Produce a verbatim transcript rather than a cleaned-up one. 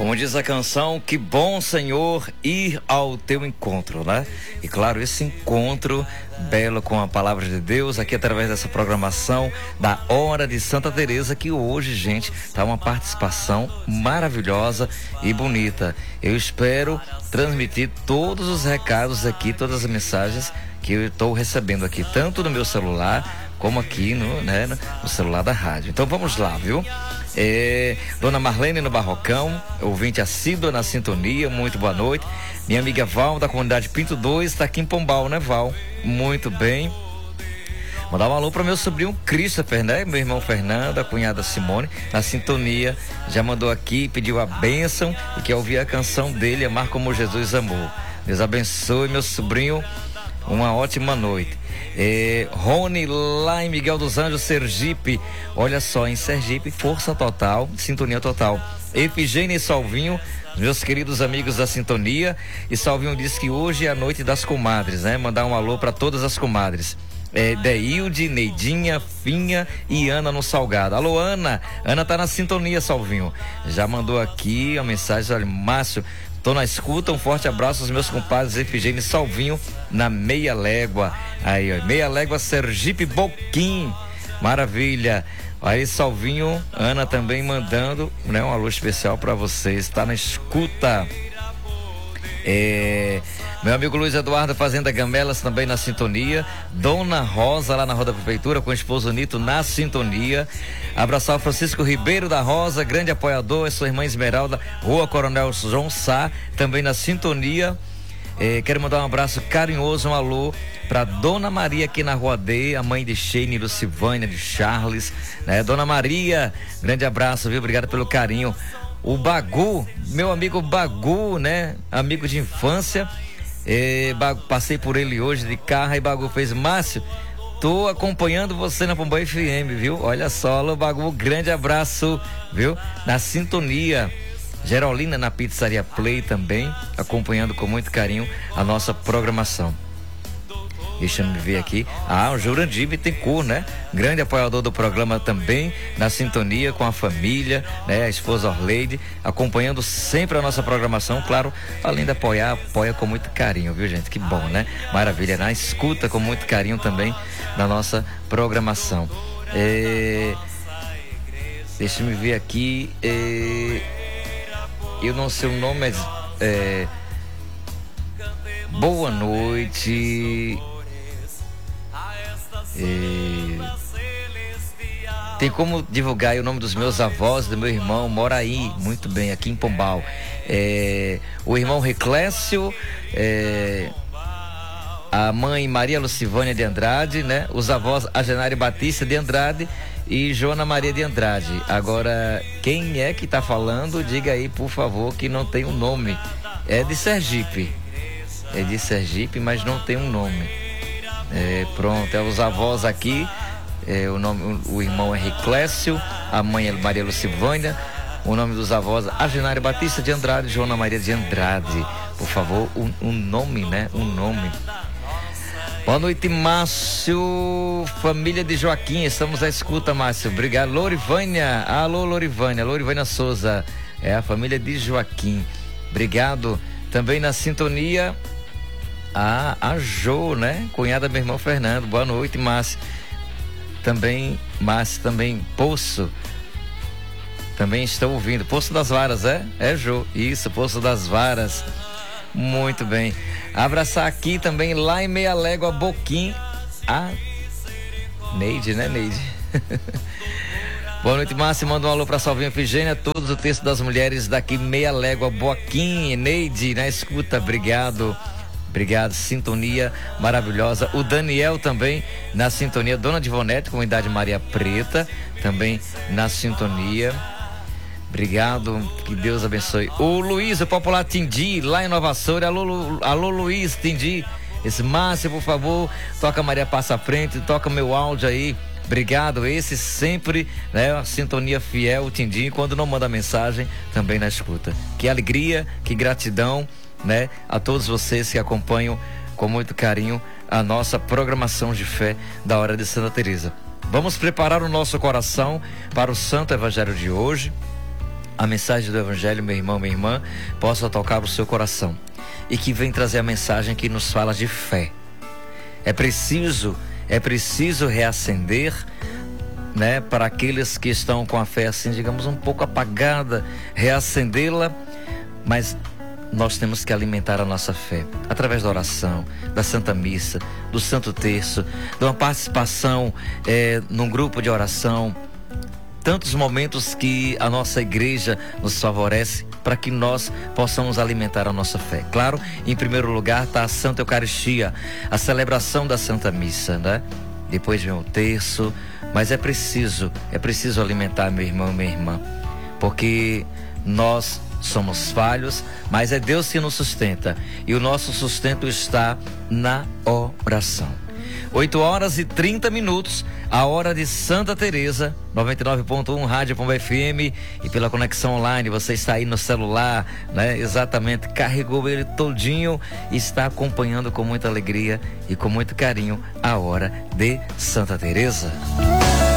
Como diz a canção, que bom, Senhor, ir ao teu encontro, né? E claro, esse encontro belo com a palavra de Deus, aqui através dessa programação da Hora de Santa Teresa, que hoje, gente, tá uma participação maravilhosa e bonita. Eu espero transmitir todos os recados aqui, todas as mensagens que eu estou recebendo aqui, tanto no meu celular, como aqui no, né, no celular da rádio. Então vamos lá, viu? É, Dona Marlene no Barrocão, ouvinte assídua na sintonia, muito boa noite. Minha amiga Val, da comunidade Pinto dois, está aqui em Pombal, né, Val? Muito bem. Mandar um alô para meu sobrinho Christopher, né? Meu irmão Fernando, a cunhada Simone, na sintonia. Já mandou aqui, pediu a bênção e quer ouvir a canção dele, Amar Como Jesus Amou. Deus abençoe, meu sobrinho. Uma ótima noite. É, Rony, lá em Miguel dos Anjos, Sergipe. Olha só, em Sergipe, força total, sintonia total. Efigênia e Salvinho, meus queridos amigos da sintonia. E Salvinho disse que hoje é a noite das comadres, né? Mandar um alô para todas as comadres. É, Deilde, Neidinha, Finha e Ana no Salgado. Alô, Ana. Ana tá na sintonia, Salvinho. Já mandou aqui a mensagem, olha, Márcio, tô na escuta, um forte abraço aos meus compadres Efigênia e Salvinho na Meia Légua. Aí, ó, Meia Légua, Sergipe, Boquim. Maravilha. Aí, Salvinho, Ana também mandando, né, um alô especial para vocês. Tá na escuta. É, meu amigo Luiz Eduardo, Fazenda Gamelas, também na sintonia. Dona Rosa, lá na Rua da Prefeitura, com o esposo Nito na sintonia. Abraçar o Francisco Ribeiro da Rosa, grande apoiador, é sua irmã Esmeralda, Rua Coronel João Sá, também na sintonia. É, quero mandar um abraço carinhoso, um alô para Dona Maria aqui na Rua D, a mãe de Sheine, Lucivânia, de Charles, né? Dona Maria, grande abraço, viu? Obrigado pelo carinho. O Bagu, meu amigo Bagu, né? Amigo de infância. É, Bagu, passei por ele hoje de carro e Bagu fez: Márcio, tô acompanhando você na Pombal F M, viu? Olha só, alô Bagu, grande abraço, viu? Na sintonia. Gerolina na Pizzaria Play também, acompanhando com muito carinho a nossa programação. Deixa eu me ver aqui. Ah, o Jurandir Bittencourt, né? Grande apoiador do programa também, na sintonia com a família, né? A esposa Orleide, acompanhando sempre a nossa programação. Claro, além de apoiar, apoia com muito carinho, viu, gente? Que bom, né? Maravilha, na escuta com muito carinho também da nossa programação. É... Deixa eu me ver aqui. É... Eu não sei o nome, mas... É... Boa noite. E... Tem como divulgar aí o nome dos meus avós, do meu irmão, mora aí, muito bem, aqui em Pombal. É... O irmão Reclécio, é... a mãe Maria Lucivânia de Andrade, né? Os avós Agenário Batista de Andrade e Joana Maria de Andrade. Agora, quem é que tá falando? Diga aí, por favor, que não tem um nome. É de Sergipe. É de Sergipe, mas não tem um nome. É, pronto, é os avós aqui. É, o, nome, o, o irmão é Reclécio, a mãe é Maria Lucivânia. O nome dos avós, Agenário Batista de Andrade, Joana Maria de Andrade. Por favor, um, um nome, né? Um nome. Boa noite, Márcio, família de Joaquim, estamos à escuta, Márcio, obrigado. Lorivânia, alô Lorivânia, Lorivânia Souza, é a família de Joaquim, obrigado. Também na sintonia, a, a Jo, né, cunhada do meu irmão Fernando, boa noite, Márcio. Também, Márcio, também, Poço, também estou ouvindo, Poço das Varas, é? É, Jo, isso, Poço das Varas. Muito bem. Abraçar aqui também, lá em Meia Légua, Boquim, a Neide, né, Neide? Boa noite, Márcio. Manda um alô para Salvinho Efigênia, todos o texto das mulheres daqui, Meia Légua, Boquim, Neide, na escuta, obrigado. Obrigado, sintonia maravilhosa. O Daniel também na sintonia, Dona Divonete, Comunidade Maria Preta, também na sintonia. Obrigado, que Deus abençoe. O Luiz, o popular Tindi, lá em Nova Açores. Alô, Lu, alô Luiz, Tindi. Esse Márcio, por favor, toca Maria Passa à Frente, toca meu áudio aí. Obrigado, esse sempre, né, a sintonia fiel, o Tindi, quando não manda mensagem, também na escuta. Que alegria, que gratidão, né, a todos vocês que acompanham com muito carinho a nossa programação de fé da Hora de Santa Teresa. Vamos preparar o nosso coração para o Santo Evangelho de hoje. a mensagem do Evangelho, meu irmão, minha irmã, possa tocar o seu coração e que vem trazer a mensagem que nos fala de fé. É preciso, é preciso reacender, né, para aqueles que estão com a fé assim, digamos, um pouco apagada, reacendê-la, mas nós temos que alimentar a nossa fé através da oração, da Santa Missa, do Santo Terço, de uma participação é, num grupo de oração. Tantos momentos que a nossa igreja nos favorece para que nós possamos alimentar a nossa fé. Claro, em primeiro lugar está a Santa Eucaristia, a celebração da Santa Missa, né? Depois vem o terço, mas é preciso, é preciso alimentar, meu irmão e minha irmã, porque nós somos falhos, mas é Deus que nos sustenta, e o nosso sustento está na oração. oito horas e trinta minutos, a hora de Santa Teresa, noventa e nove ponto um Rádio Pomba F M, e pela conexão online, você está aí no celular, né? Exatamente, carregou ele todinho e está acompanhando com muita alegria e com muito carinho a hora de Santa Teresa.